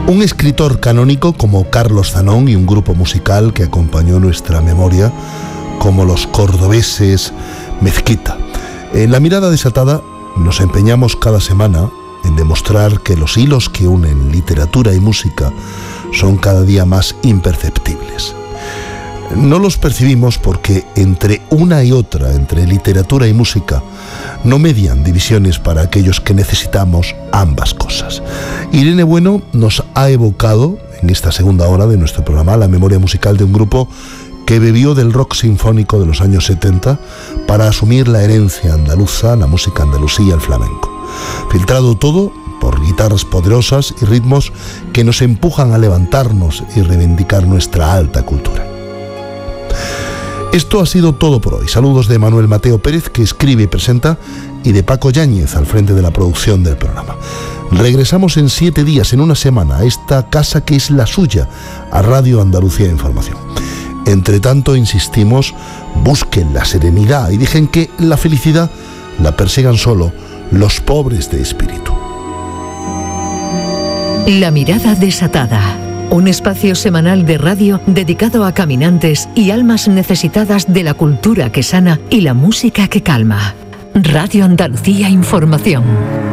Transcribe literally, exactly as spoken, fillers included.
Un escritor canónico como Carlos Zanón y un grupo musical que acompañó nuestra memoria, como los cordobeses Mezquita. En La Mirada Desatada nos empeñamos cada semana en demostrar que los hilos que unen literatura y música son cada día más imperceptibles. No los percibimos porque entre una y otra, entre literatura y música, no median divisiones para aquellos que necesitamos ambas cosas. Irene Bueno nos ha evocado en esta segunda hora de nuestro programa la memoria musical de un grupo que bebió del rock sinfónico de los años setenta para asumir la herencia andaluza, la música andalusí y el flamenco. Filtrado todo por guitarras poderosas y ritmos que nos empujan a levantarnos y reivindicar nuestra alta cultura. Esto ha sido todo por hoy. Saludos de Manuel Mateo Pérez, que escribe y presenta, y de Paco Yáñez, al frente de la producción del programa. Regresamos en siete días, en una semana, a esta casa que es la suya, a Radio Andalucía Información. Entre tanto, insistimos, busquen la serenidad y dejen que la felicidad la persigan solo los pobres de espíritu. La Mirada Desatada. Un espacio semanal de radio dedicado a caminantes y almas necesitadas de la cultura que sana y la música que calma. Radio Andalucía Información.